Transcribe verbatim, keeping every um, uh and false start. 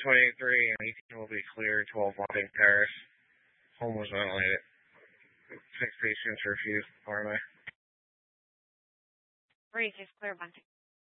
twenty-eight three and eighteen will be clear, twelve Wapping Terrace. Home was ventilated. Six patients refused R M A. Breeze is clear, Bunting.